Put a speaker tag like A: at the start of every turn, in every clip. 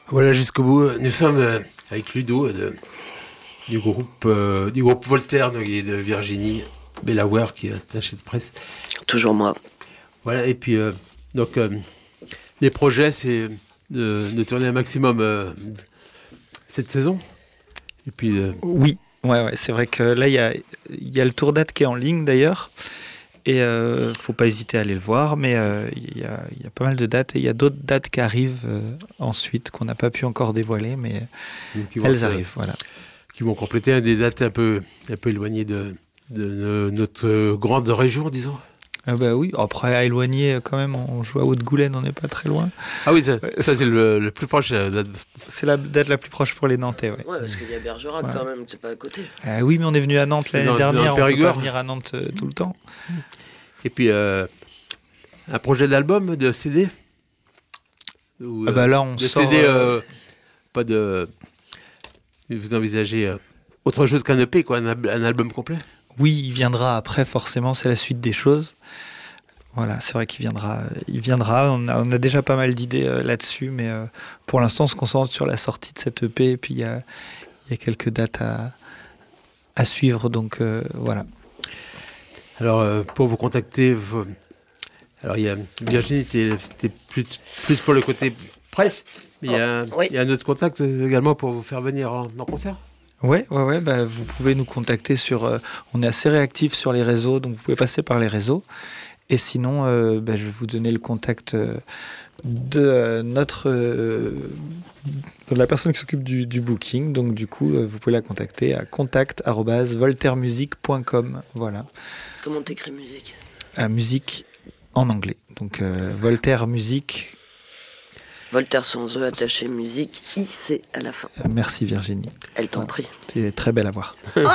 A: Voilà, jusqu'au bout. Nous sommes avec Ludo du groupe Voltaire de Virginie Delaware, qui est attaché de presse.
B: Toujours moi.
A: Voilà, et puis donc les projets, c'est de tourner un maximum cette saison. Et puis
C: Oui, ouais, c'est vrai que là, il y a le tour date qui est en ligne d'ailleurs. Et faut pas hésiter à aller le voir, mais il y a pas mal de dates et il y a d'autres dates qui arrivent ensuite qu'on n'a pas pu encore dévoiler, mais elles arrivent, voilà.
A: Qui vont compléter des dates un peu éloignées de notre grande région, disons.
C: Ah bah oui, après à éloigner quand même, on joue à Haute-Goulaine, on n'est pas très loin.
A: Ah oui, ça c'est le plus proche.
C: C'est la date la plus proche pour les Nantais, ouais.
B: Ouais, parce qu'il y a Bergerac quand même, c'est pas à côté.
C: Ah oui, mais on est venu à Nantes l'année dernière, on peut pas venir à Nantes tout le temps.
A: Et puis un projet d'album, de CD.
C: Là on sort...
A: CD, pas de... Vous envisagez autre chose qu'un EP, quoi, un album complet?
C: Oui, il viendra après, forcément, c'est la suite des choses. Voilà, c'est vrai qu'il viendra. On a déjà pas mal d'idées là-dessus, mais pour l'instant, on se concentre sur la sortie de cette EP, et puis il y a quelques dates à suivre, donc voilà.
A: Alors, pour vous contacter, alors il y a Virginie, c'était plus pour le côté presse, mais il y a un autre contact également pour vous faire venir en concert.
C: Ouais, vous pouvez nous contacter sur... on est assez réactifs sur les réseaux, donc vous pouvez passer par les réseaux. Et sinon, je vais vous donner le contact de la personne qui s'occupe du booking. Donc du coup, vous pouvez la contacter à contact@voltairemusique.com. Voilà.
B: Comment t'écris musique?
C: Musique en anglais. Donc Voltaire Musique.
B: Voltaire sans E, attaché musique, IC à la fin.
C: Merci Virginie.
B: Elle t'en prie.
C: C'est très belle à voir.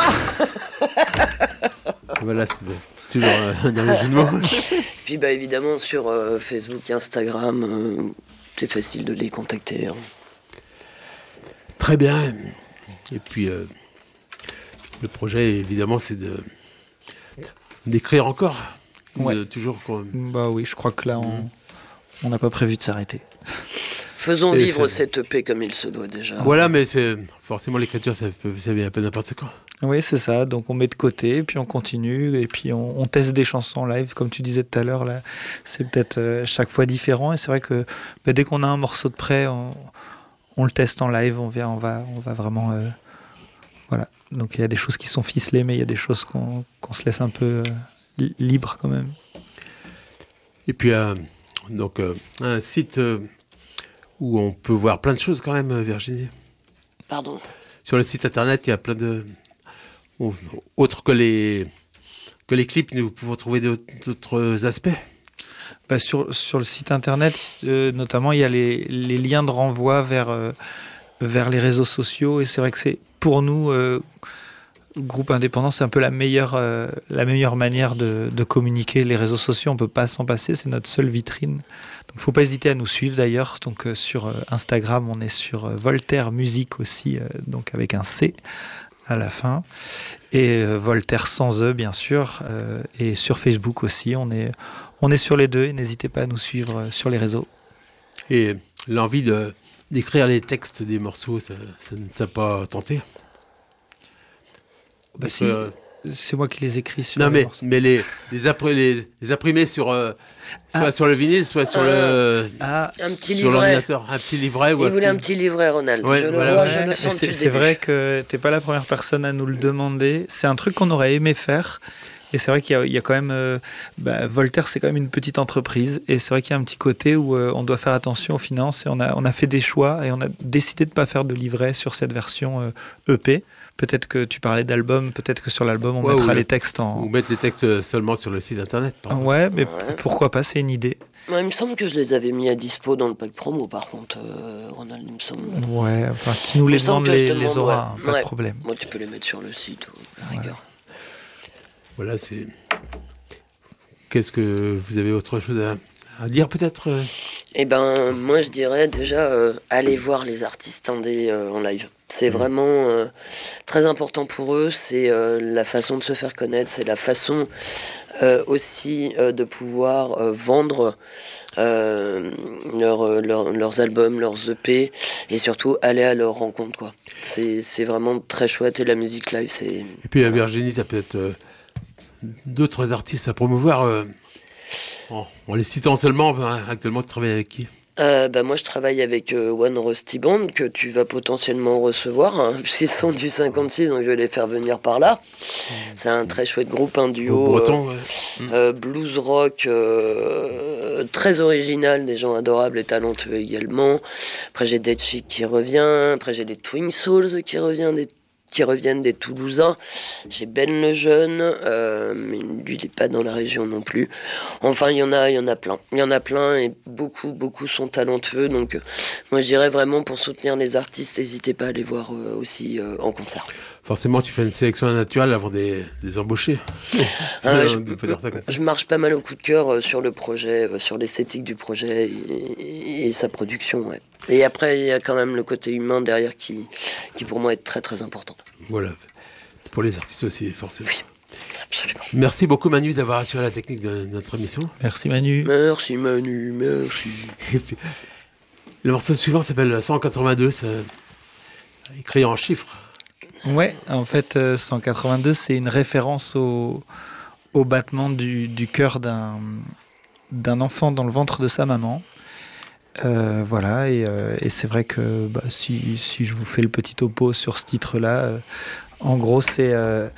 A: Voilà, c'est toujours dans le jeu de mots.
B: Puis évidemment sur Facebook, Instagram, c'est facile de les contacter. Hein.
A: Très bien. Et puis le projet, évidemment, c'est d'écrire encore.
C: Ouais.
A: Toujours.
C: Bah oui, je crois que là, on n'a pas prévu de s'arrêter.
B: Faisons vivre cette EP comme il se doit déjà.
A: Voilà, mais forcément l'écriture, ça vient un peu n'importe quand.
C: Oui, c'est ça. Donc on met de côté, et puis on continue, et puis on teste des chansons en live, comme tu disais tout à l'heure. Là, c'est peut-être chaque fois différent. Et c'est vrai que dès qu'on a un morceau de prêt, on le teste en live. On va vraiment. Voilà. Donc il y a des choses qui sont ficelées, mais il y a des choses qu'on se laisse un peu libre quand même.
A: Et puis donc un site où on peut voir plein de choses quand même, Virginie.
B: Pardon.
A: Sur le site internet, il y a plein de... Autres que les clips, nous pouvons trouver d'autres aspects.
C: Sur le site internet, notamment, il y a les liens de renvoi vers les réseaux sociaux. Et c'est vrai que c'est, pour nous, groupe indépendant, c'est un peu la meilleure manière de communiquer. Les réseaux sociaux, on ne peut pas s'en passer. C'est notre seule vitrine. Donc, il ne faut pas hésiter à nous suivre d'ailleurs. Donc, sur Instagram, on est sur Voltaire Musique aussi, donc avec un C à la fin. Et Voltaire sans E, bien sûr. Et sur Facebook aussi, on est sur les deux. Et n'hésitez pas à nous suivre sur les réseaux.
A: Et l'envie d'écrire les textes des morceaux, ça ne t'a pas tenté?
C: Si, c'est moi qui les écris sur
A: les morceaux. Mais les imprimer soit sur le vinyle, soit sur l'ordinateur. Un petit livret.
B: Il voulait un petit livret, Ronald.
A: Ouais,
B: je le sens.
C: C'est vrai que t'es pas la première personne à nous le demander. C'est un truc qu'on aurait aimé faire. Et c'est vrai qu'il y a quand même... Voltaire, c'est quand même une petite entreprise. Et c'est vrai qu'il y a un petit côté où on doit faire attention aux finances. Et on a fait des choix et on a décidé de ne pas faire de livret sur cette version EP. Peut-être que tu parlais d'album, peut-être que sur l'album, on mettra les textes
A: Ou mettre les textes seulement sur le site internet.
C: Ouais, mais pourquoi pas, c'est une idée.
B: Ouais, il me semble que je les avais mis à dispo dans le pack promo, par contre, Ronald, il me semble.
C: Ouais, qui nous les demande les aura, pas de problème.
B: Moi, tu peux les mettre sur le site, à la rigueur.
A: Voilà, c'est... Qu'est-ce que vous avez autre chose à dire peut-être?
B: Moi je dirais déjà aller voir les artistes indés en live. C'est vraiment très important pour eux, c'est la façon de se faire connaître, c'est la façon aussi de pouvoir vendre leurs albums, leurs EP, et surtout aller à leur rencontre, quoi. C'est vraiment très chouette, et la musique live, c'est...
A: Et puis Virginie, tu as peut-être d'autres artistes à promouvoir en les citant seulement. Actuellement, tu travailles avec qui ?
B: Moi je travaille avec One Rusty Band, que tu vas potentiellement recevoir, hein, puisqu'ils sont du 56, donc je vais les faire venir par là. C'est un très chouette groupe, un duo
A: breton,
B: blues rock très original, des gens adorables et talentueux également. Après j'ai Dead Chic qui revient, après j'ai les Twin Souls qui reviennent des Toulousains. J'ai Ben le Jeune, mais lui il n'est pas dans la région non plus. Enfin il y en a plein. Il y en a plein, et beaucoup sont talentueux. Donc moi je dirais vraiment, pour soutenir les artistes, n'hésitez pas à les voir aussi en concert.
A: Forcément, tu fais une sélection naturelle avant de les embaucher.
B: Je marche pas mal au coup de cœur sur le projet, sur l'esthétique du projet et sa production. Ouais. Et après, il y a quand même le côté humain derrière qui pour moi est très très important.
A: Voilà, pour les artistes aussi, forcément.
B: Oui, absolument.
A: Merci beaucoup Manu d'avoir assuré la technique de notre émission.
C: Merci Manu.
B: Merci Manu, merci.
A: Et puis, le morceau suivant s'appelle 182, c'est écrit en chiffres.
C: Ouais, en fait, 182, c'est une référence au battement du cœur d'un enfant dans le ventre de sa maman. Voilà, et c'est vrai que si je vous fais le petit topo sur ce titre-là, en gros, c'est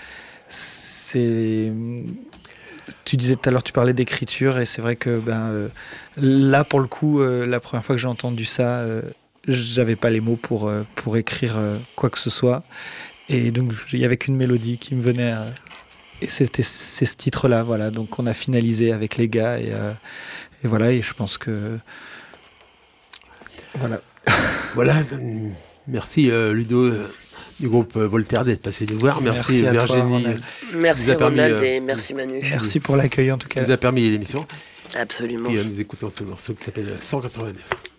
C: tu disais tout à l'heure, tu parlais d'écriture, et c'est vrai que là, pour le coup, la première fois que j'ai entendu ça, j'avais pas les mots pour écrire quoi que ce soit. Et donc, il n'y avait qu'une mélodie qui me venait. Et c'est ce titre-là, voilà. Donc, on a finalisé avec les gars. Et voilà, et je pense que... Voilà.
A: Voilà. Merci Ludo du groupe Voltaire d'être passé nous voir. Merci Virginie.
B: Merci Ronald et merci Manu.
C: Merci pour l'accueil en tout cas.
A: Ça nous a permis l'émission.
B: Absolument.
A: Et nous écoutons ce morceau qui s'appelle 182.